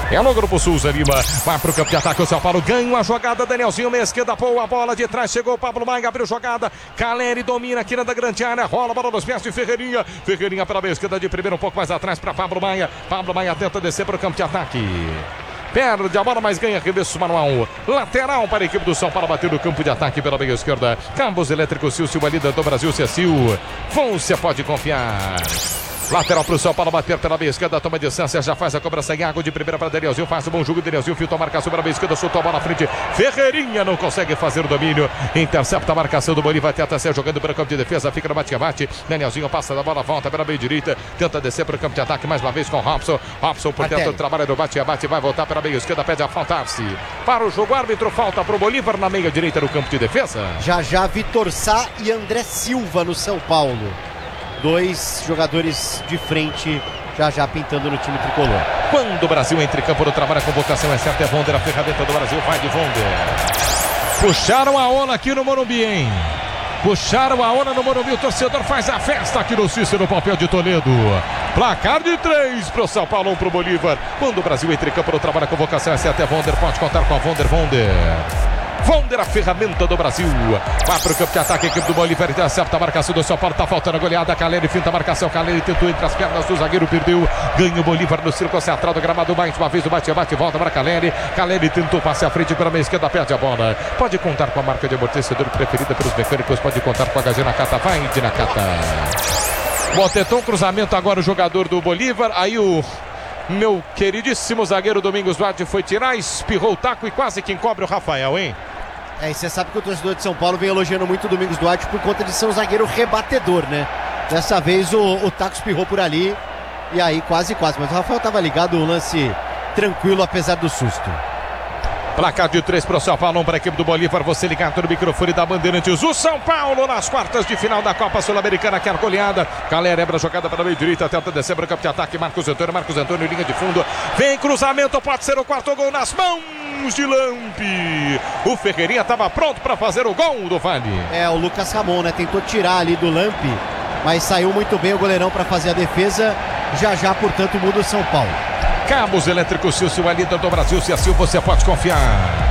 É no Grupo Sul, Zé Lima. Vai pro campo de ataque, o São Paulo ganha a jogada. Danielzinho, meia esquerda, pô, a bola de trás. Chegou o Pablo Maia, abriu jogada. Caleri domina aqui na da grande área. Rola a bola nos pés de Ferreirinha. Ferreirinha pela meia esquerda de primeiro, um pouco mais atrás para Pablo Maia. Pablo Maia tenta descer para o campo de ataque. Perde a bola, mas ganha arremesso manual. Lateral para a equipe do São Paulo bater no campo de ataque pela meia esquerda. Cabos elétricos Silvio, a líder do Brasil, Cecil. Você pode confiar. Lateral para o São Paulo bater pela meia esquerda, toma distância, já faz a cobrança em água de primeira para Danielzinho, faz um bom jogo, Danielzinho filtra a marcação pela meia esquerda, soltou a bola na frente, Ferreirinha não consegue fazer o domínio, intercepta a marcação do Bolívar, tenta ser jogando para o campo de defesa, fica no bate-bate, Danielzinho passa da bola, volta pela meia direita, tenta descer para o campo de ataque mais uma vez com Robson, Robson por dentro, trabalha no bate-bate, vai voltar pela meia esquerda, pede a faltar-se, para o jogo árbitro, falta para o Bolívar na meia direita no campo de defesa. Já Vitor Sá e André Silva no São Paulo. Dois jogadores de frente, já pintando no time tricolor. Quando o Brasil entra em campo no trabalho, a convocação é certa, é Vonder, a ferramenta do Brasil, vai de Vonder. Puxaram a onda aqui no Morumbi, hein? Puxaram a onda no Morumbi, o torcedor faz a festa aqui no Cícero, papel de Toledo. Placar de 3 pro São Paulo, 1 pro Bolívar. Quando o Brasil entra em campo no trabalho, a convocação é certa, é Vonder, pode contar com a Vonder. Vonder, a ferramenta do Brasil. Vai para o campo de ataque, a equipe do Bolívar intercepta a marcação do São Paulo. Tá faltando a goleada. Caleri finta a marcação. Caleri tentou entre as pernas do zagueiro, perdeu. Ganha o Bolívar no círculo central do gramado. Mais uma vez o bate-bate, volta para Caleri. Caleri tentou passar à frente pela meia esquerda, perde a bola. Pode contar com a marca de amortecedor preferida pelos mecânicos. Pode contar com a HG Nakata. Vai de Nakata. Boteton, cruzamento agora o jogador do Bolívar. Aí o meu queridíssimo zagueiro Domingos Duarte foi tirar, espirrou o taco e quase que encobre o Rafael, hein? E você sabe que o torcedor de São Paulo vem elogiando muito o Domingos Duarte por conta de ser um zagueiro rebatedor, né? Dessa vez o taco espirrou por ali e aí quase. Mas o Rafael estava ligado, um lance tranquilo apesar do susto. Placar de 3 para o São Paulo, 1 para a equipe do Bolívar. Você ligado no microfone da Bandeirantes. O São Paulo nas quartas de final da Copa Sul-Americana. Quer goleada. Caleri abre a jogada para a meia direita. Tenta descer para o campo de ataque. Marcos Antônio, linha de fundo. Vem cruzamento. Pode ser o quarto gol nas mãos de Lampi. O Ferreirinha estava pronto para fazer o gol do Vale. O Lucas Ramon, né? Tentou tirar ali do Lampi, mas saiu muito bem o goleirão para fazer a defesa. Já, portanto, muda o São Paulo. Cabos elétricos Silvio, a líder do Brasil, se assim você pode confiar.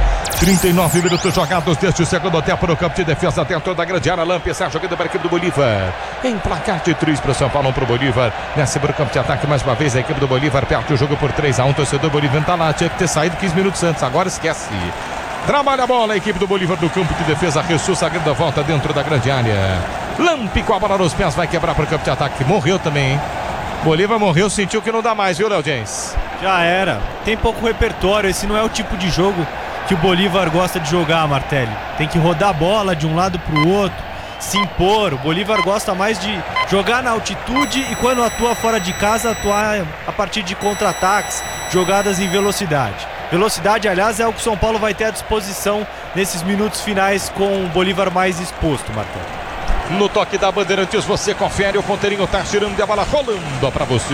39 minutos jogados deste segundo tempo no campo de defesa dentro da grande área. Lampi está jogando para a equipe do Bolívar. Em placar de 3 para o São Paulo, 1 para o Bolívar. Nessa para o campo de ataque mais uma vez a equipe do Bolívar perde o jogo por 3-1. Torcedor Bolívar está lá, tinha que ter saído 15 minutos antes, agora esquece. Trabalha a bola a equipe do Bolívar no campo de defesa. Jesus a grande volta dentro da grande área. Lampi com a bola nos pés, vai quebrar para o campo de ataque. Morreu também, hein? Bolívar morreu, sentiu que não dá mais, viu, Léo James? Já era, tem pouco repertório, esse não é o tipo de jogo que o Bolívar gosta de jogar, Martelli. Tem que rodar a bola de um lado para o outro, se impor. O Bolívar gosta mais de jogar na altitude e quando atua fora de casa, atuar a partir de contra-ataques, jogadas em velocidade. Velocidade, aliás, é o que o São Paulo vai ter à disposição nesses minutos finais com o Bolívar mais exposto, Martelli. No toque da Bandeirantes, você confere, o ponteirinho tá girando e a bola rolando para você.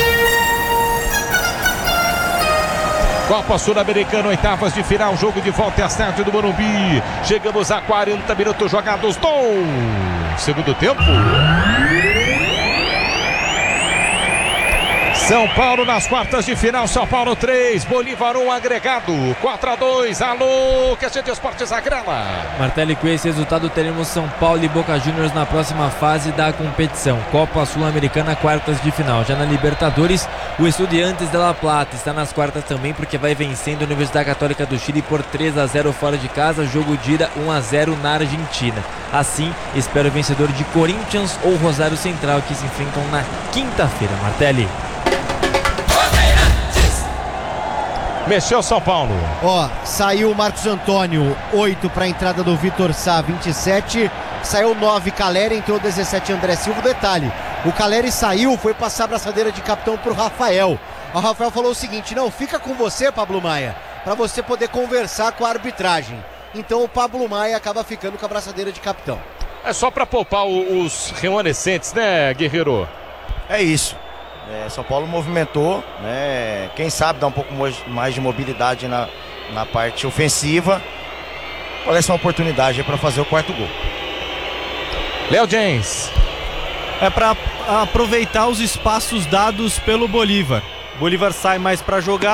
Copa Sul-Americana, oitavas de final, jogo de volta às tarde do Morumbi. Chegamos a 40 minutos jogados do segundo tempo. São Paulo nas quartas de final, São Paulo 3, Bolívar 1 agregado, 4-2, alô, que a gente Esportes agrela. Martelli, com esse resultado teremos São Paulo e Boca Juniors na próxima fase da competição, Copa Sul-Americana, quartas de final. Já na Libertadores, o Estudiantes de La Plata está nas quartas também porque vai vencendo a Universidade Católica do Chile por 3-0 fora de casa, jogo de ida 1-0 na Argentina. Assim, espera o vencedor de Corinthians ou Rosário Central que se enfrentam na quinta-feira, Martelli. Mexeu São Paulo. Saiu o Marcos Antônio, 8 para a entrada do Vitor Sá, 27. Saiu 9 Caleri, entrou 17 André Silva. Detalhe, o Caleri saiu, foi passar a braçadeira de capitão pro Rafael. O Rafael falou o seguinte: não, fica com você, Pablo Maia, para você poder conversar com a arbitragem. Então o Pablo Maia acaba ficando com a braçadeira de capitão. É só para poupar os remanescentes, né, Guerreiro? É isso. São Paulo movimentou, né? Quem sabe dá um pouco mais de mobilidade na parte ofensiva. Olha essa oportunidade para fazer o quarto gol. Léo James. É para aproveitar os espaços dados pelo Bolívar. O Bolívar sai mais para jogar.